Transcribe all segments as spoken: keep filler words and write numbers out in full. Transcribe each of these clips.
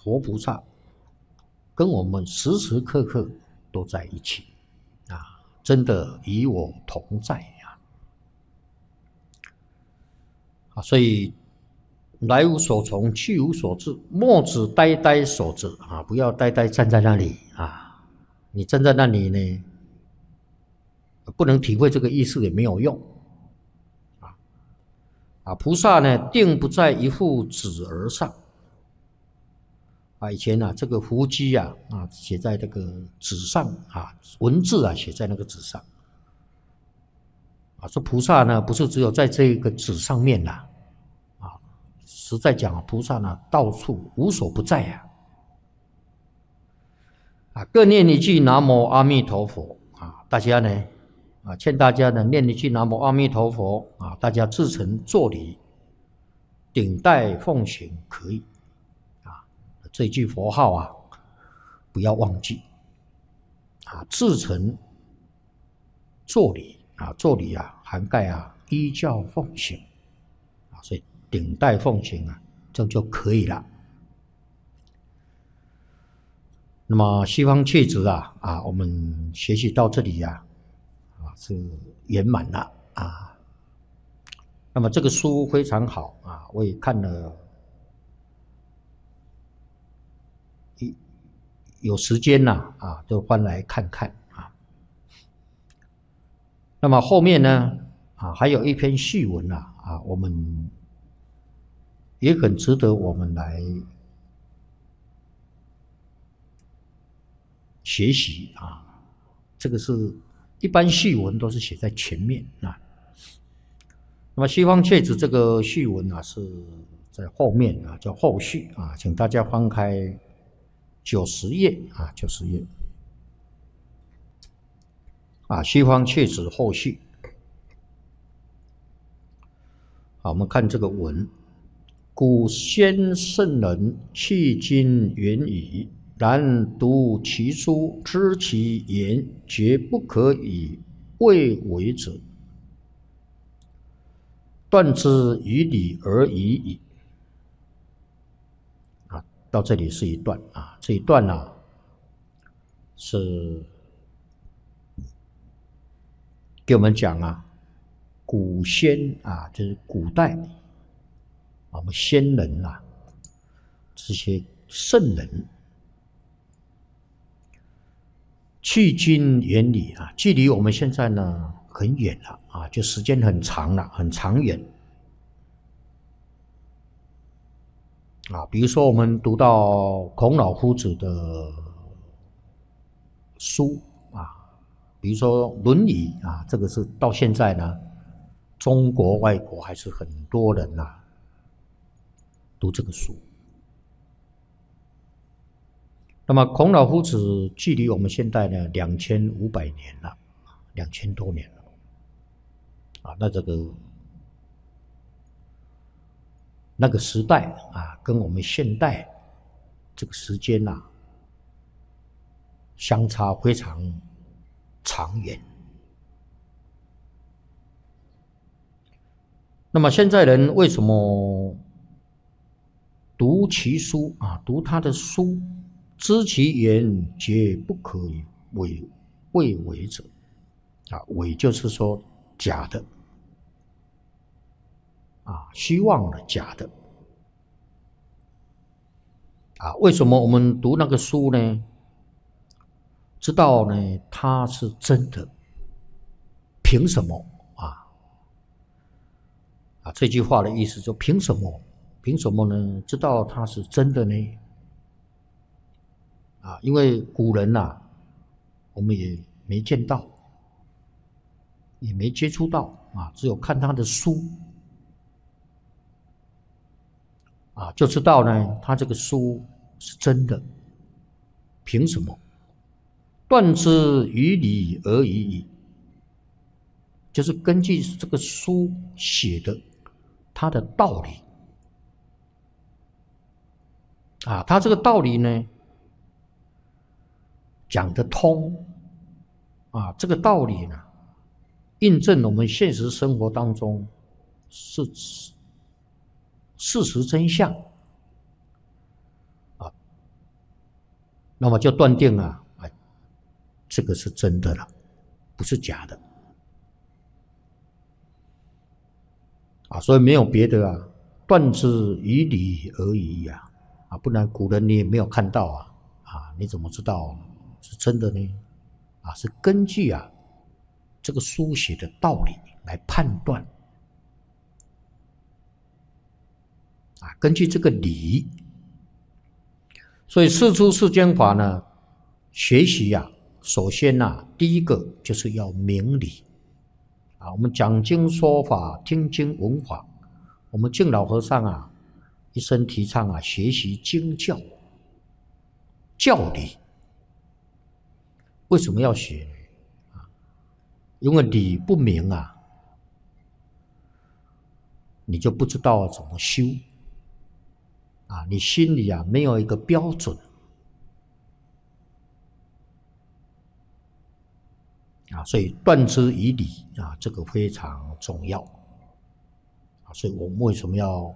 佛菩萨跟我们时时刻刻都在一起啊，真的与我同在啊！啊，所以来无所从，去无所至，莫只呆呆守着啊！不要呆呆站在那里啊！你站在那里呢，不能体会这个意思也没有用啊！啊，菩萨呢，定不在一幅纸儿上。啊，以前啊，这个伏击啊，啊，写在这个纸上啊，文字啊，写在那个纸上。啊，说菩萨呢，不是只有在这个纸上面啦，啊，实在讲啊，菩萨呢，到处无所不在呀。啊，各念一句南无阿弥陀佛啊，大家呢，啊，劝大家呢，念一句南无阿弥陀佛啊，大家自诚作礼，顶戴奉行可以。这句佛号啊，不要忘记啊！自诚作礼啊，作礼啊，涵盖啊依教奉行啊，所以顶戴奉行啊，这样就可以了。那么西方戒指啊啊，我们学习到这里呀 啊, 啊是圆满了啊。那么这个书非常好啊，我也看了。有时间呐 啊, 啊，都翻来看看啊。那么后面呢啊，还有一篇序文呐 啊, 啊，我们也很值得我们来学习啊。这个是一般序文都是写在前面啊。那么西方戒指这个序文啊是在后面啊，叫后序啊，请大家翻开。九十页啊，九十页啊，西方戒指后续。好，我们看这个文：古先圣人迄今远矣，然读其书，知其言，绝不可以未为者，断之于理而已矣。到这里是一段啊，这一段呢、啊、是给我们讲啊，古先啊，就是古代我们先人啊，这些圣人，距今远矣啊，距离我们现在呢很远了啊，就时间很长了，很长远。啊，比如说我们读到孔老夫子的书啊，比如说《论语》啊，这个是到现在呢，中国、外国还是很多人呐、啊、读这个书。那么孔老夫子距离我们现在呢两千五百年了，两千多年了啊，那这个。那个时代啊，跟我们现代这个时间呐、啊，相差非常长远。那么现在人为什么读其书啊？读他的书，知其言，绝不可以伪未伪者啊，伪就是说假的。啊，虚妄的、假的，啊，为什么我们读那个书呢？知道呢，它是真的，凭什么啊？啊，这句话的意思就凭什么？凭什么呢？知道它是真的呢？啊，因为古人呐、啊，我们也没见到，也没接触到啊，只有看他的书。啊，就知道呢，他这个书是真的，凭什么？断之于理而已矣，就是根据这个书写的它的道理啊，他这个道理呢讲得通啊，这个道理呢印证我们现实生活当中是事实真相啊， 那么就断定啊，啊，这个是真的了，不是假的啊，所以没有别的啊，断之以理而已呀，啊，不然古人你也没有看到啊，啊，你怎么知道是真的呢？啊，是根据啊这个书写的道理来判断啊，根据这个理，所以世出世间法呢，学习啊，首先啊，第一个就是要明理啊。我们讲经说法，听经闻法，我们敬老和尚啊，一生提倡啊，学习经教教理。为什么要学呢？啊，因为理不明啊，你就不知道怎么修啊，你心里啊没有一个标准啊，所以断之以理啊，这个非常重要啊。所以我们为什么要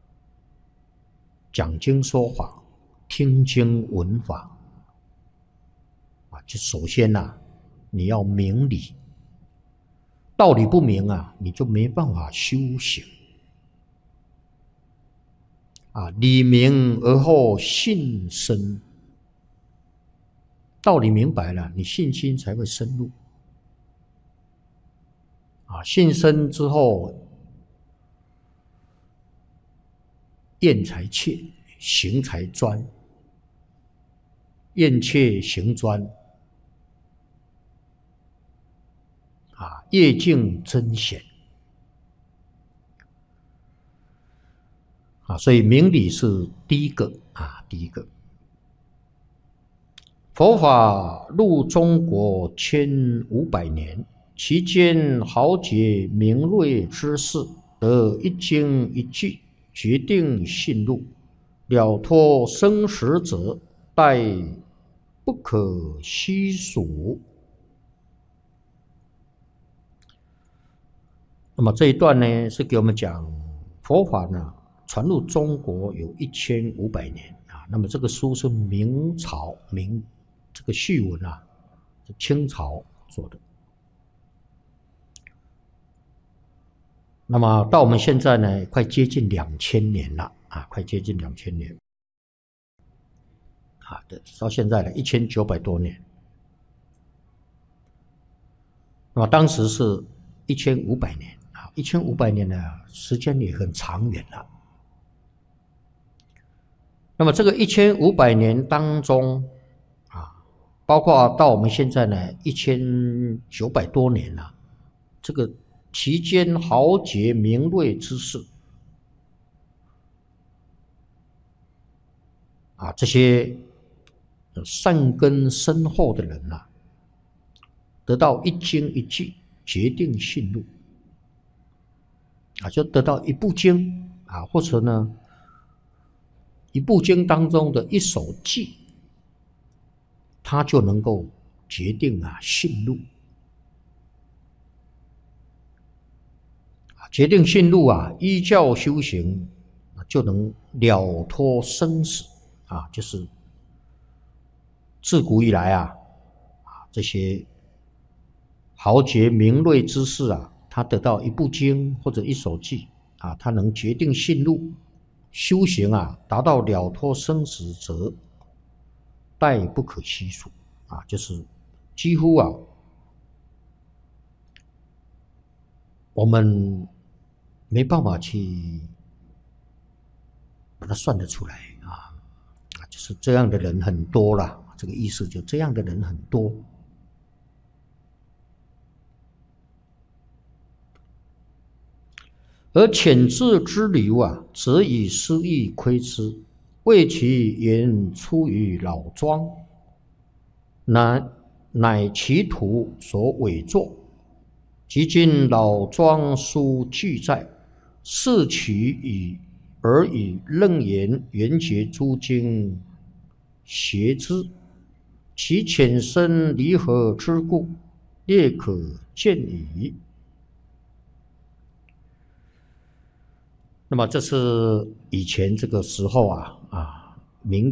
讲经说法、听经闻法啊？就首先呐、啊，你要明理，道理不明啊，你就没办法修行啊。理明而后信深，道理明白了，你信心才会深入啊。信深之后，验才切，行才专，验切行专啊，业尽真显啊。所以明理是第一个啊，第一个。佛法入中国千五百年，其间豪杰名锐之士，得一经一句，决定信入，了脱生死者，殆不可悉数。那么这一段呢，是给我们讲佛法呢传入中国有一千五百年啊。那么这个书是明朝明这个序文啊，是清朝做的。那么到我们现在呢，快接近两千年了啊，快接近两千年啊，对，到现在呢一千九百多年。那么当时是一千五百年啊，一千五百年呢，时间也很长远了。那么这个一千五百年当中啊，包括到我们现在呢一千九百多年了，这个其间豪杰名锐之士啊，这些善根深厚的人啊，得到一经一句，决定信入啊，就得到一部经啊，或者呢一部经当中的一首偈，他就能够决定啊信入啊，决定信入啊，依教修行就能了脱生死啊，就是自古以来啊啊这些豪杰名锐之士啊，他得到一部经或者一首偈啊，他能决定信入。修行啊，达到了脱生死者，殆不可悉数啊，就是几乎啊，我们没办法去把它算得出来啊，就是这样的人很多了，这个意思就这样的人很多。而浅智之流啊，则以私意窥之，谓其言出于老庄，乃乃其徒所伪作。即今老庄书俱在，是取以而以楞严圆觉诸经邪之，其浅深离合之故，列可见矣。那么这是以前这个时候啊啊明